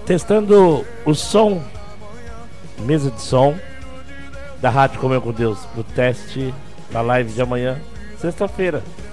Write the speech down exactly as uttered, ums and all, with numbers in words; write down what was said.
Testando o som, mesa de som da Rádio Comunhão com Deus, pro teste da live de amanhã, sexta-feira.